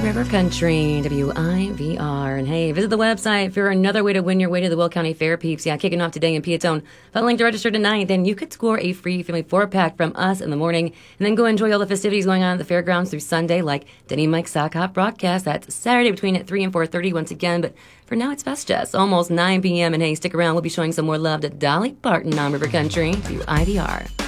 River Country, WIVR. And hey, visit the website for another way to win your way to the Will County Fair, peeps. Yeah, kicking off today in Piatone. Find a link to register tonight. Then you could score a free family 4-pack from us in the morning. And then go enjoy all the festivities going on at the fairgrounds through Sunday, like Denny Mike Sock Hop broadcast. That's Saturday between 3 and 4:30 once again. But for now, it's Fest Jess, almost 9 p.m. And hey, stick around. We'll be showing some more love to Dolly Parton on River Country, WIVR.